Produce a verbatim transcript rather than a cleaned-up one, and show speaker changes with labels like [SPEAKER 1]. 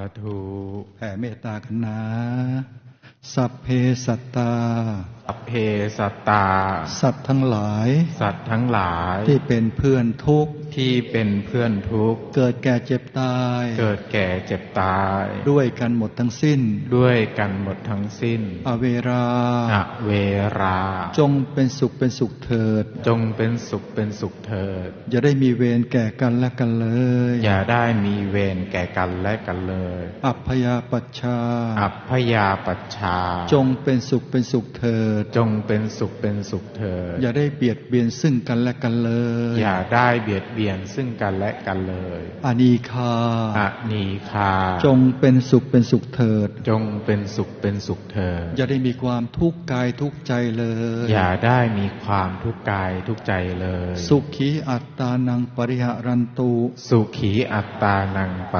[SPEAKER 1] ธุ
[SPEAKER 2] แผ่เมตตากันนะสัพเพสัตตา
[SPEAKER 1] สัพเพสัตตา
[SPEAKER 2] สัตว์ทั้งหลาย
[SPEAKER 1] สัตว์ทั้งหลาย
[SPEAKER 2] ที่เป็นเพื่อนทุกข์
[SPEAKER 1] ที่เป็นเพื่อนทุกข์
[SPEAKER 2] เกิดแก่เจ็บตาย
[SPEAKER 1] เกิดแก่เจ็บตาย
[SPEAKER 2] ด้วยกันหมดทั้งสิ้น
[SPEAKER 1] ด้วยกันหมดทั้งสิ้น
[SPEAKER 2] อเวรา
[SPEAKER 1] อเวรา
[SPEAKER 2] จงเป็นสุขเป็นสุขเถิด
[SPEAKER 1] จงเป็นสุขเป็นสุขเถิด
[SPEAKER 2] อย่าได้มีเวรแก่กันและกันเลย
[SPEAKER 1] อย่าได้มีเวรแก่กันและกันเลย
[SPEAKER 2] อัพพยาปัชชา
[SPEAKER 1] อัพพยาปัชชา
[SPEAKER 2] จงเป็นสุขเป็นสุขเถิด
[SPEAKER 1] จงเป็นสุขเป็นสุขเถิด
[SPEAKER 2] อย่าได้เบียดเบียนซึ่งกันและกันเลย
[SPEAKER 1] อย่าได้เบียดเบียนซึ่งกันและกันเลย
[SPEAKER 2] อนีฆา
[SPEAKER 1] อนีฆา
[SPEAKER 2] จงเป็นสุขเป็นสุขเถิด
[SPEAKER 1] จงเป็นสุขเป็นสุขเถิด
[SPEAKER 2] อย่าได้มีความทุกข์กายทุกข์ใจเลย
[SPEAKER 1] อย่าได้มีความทุกข์กายทุกข์ใจเลย
[SPEAKER 2] สุขีอัตตานังปริหารันตุ
[SPEAKER 1] สุขีอัตตานัง